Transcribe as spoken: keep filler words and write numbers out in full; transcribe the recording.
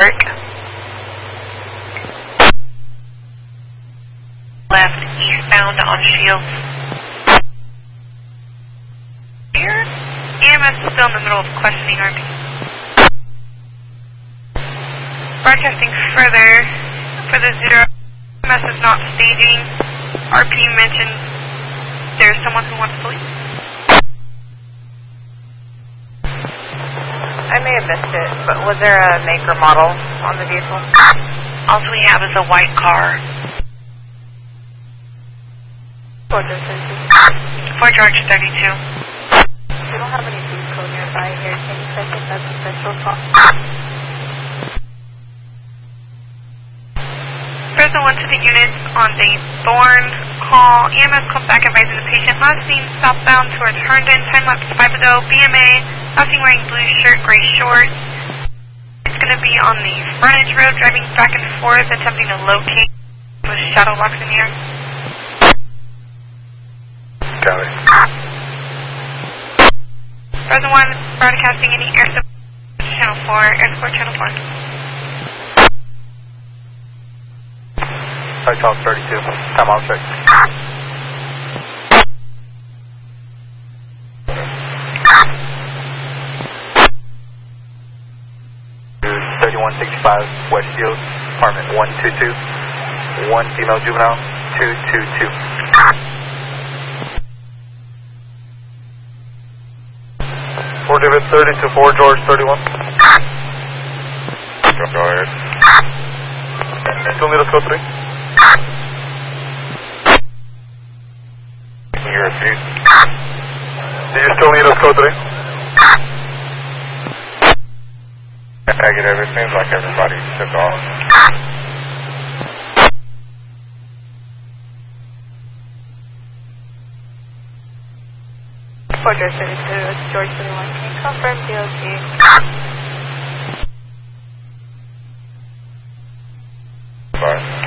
Park. Left eastbound on Shields. Here, E M S is still in the middle of questioning R P. Broadcasting further for the zero. E M S is not staging. R P mentioned there's someone who wants to leave. I may have missed it, but was there a make or model on the vehicle? All we have is a white car. Ford thirty-two. Fort George thirty-two. We don't have any food code nearby here. Can you check if that's a central call? Further one to the units on the Thorn call. E M S comes back advising the patient last seen southbound towards Herndon. Time lapse five ago. B M A. Last seen wearing blue shirt, gray shorts. It's going to be on the frontage road, driving back and forth, attempting to locate with shadow box in here. Got it. Further one broadcasting any air support channel four, air support channel four. High Talk thirty-two. Time out check. thirty-one sixty-five Westfield, apartment one two two. One female juvenile, two two two. Four David thirty to four George thirty-one. Go ahead. Still need us code three? Can you repeat? Do you still need us code three? Negative, it seems like everybody took off. Ford George thirty-two, it's George thirty-one. Can you confirm D O C? Bye.